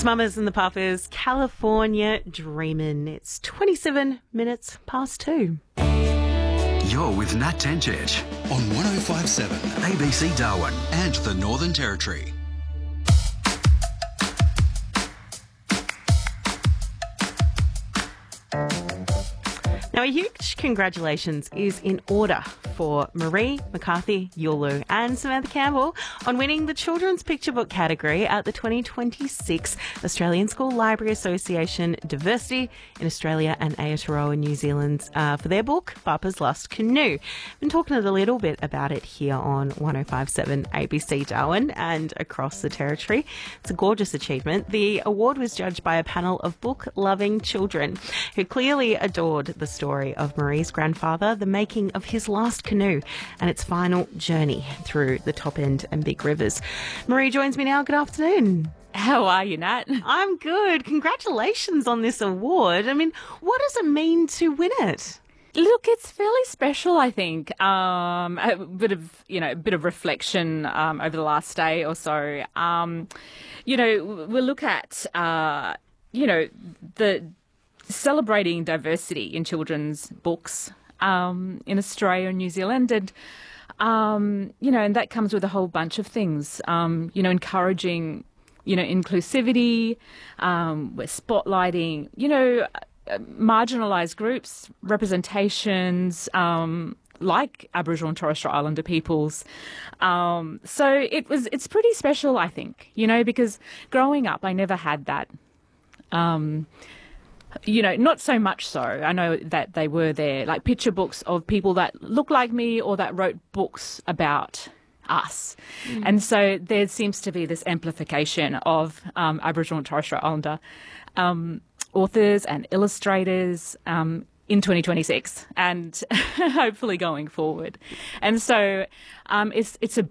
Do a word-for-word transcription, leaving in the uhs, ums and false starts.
Mamas and the Puffers, California Dreamin'. It's twenty-seven minutes past two. You're with Nat Tencic on one oh five point seven A B C Darwin and the Northern Territory. Now, a huge congratulations is in order for Marie McCarthy-Yulu and Samantha Campbell on winning the Children's Picture Book category at the twenty twenty-six Australian School Library Association Diversity in Australia and Aotearoa, New Zealand, uh, for their book, Papa's Lost Canoe. I've been talking a little bit about it here on one oh five point seven A B C Darwin and across the Territory. It's a gorgeous achievement. The award was judged by a panel of book-loving children who clearly adored the story of Marie's grandfather, the making of his last canoe, and its final journey through the top end and big rivers. Marie joins me now. Good afternoon. How are you, Nat? I'm good. Congratulations on this award. I mean, what does it mean to win it? Look, it's fairly special, I think. Um, a bit of, you know, a bit of reflection um, over the last day or so. Um, you know, we'll look at, uh, you know, the celebrating diversity in children's books um, in Australia and New Zealand. And, um, you know, and that comes with a whole bunch of things, um, you know, encouraging, you know, inclusivity. Um, we're spotlighting, you know, marginalised groups, representations, um, like Aboriginal and Torres Strait Islander peoples. Um, so it was, it's pretty special, I think, you know, because growing up, I never had that. Um, You know, not so much so. I know that they were there, like picture books of people that look like me or that wrote books about us. Mm. And so there seems to be this amplification of um, Aboriginal and Torres Strait Islander um, authors and illustrators um, in twenty twenty-six and hopefully going forward. And so um, it's it's a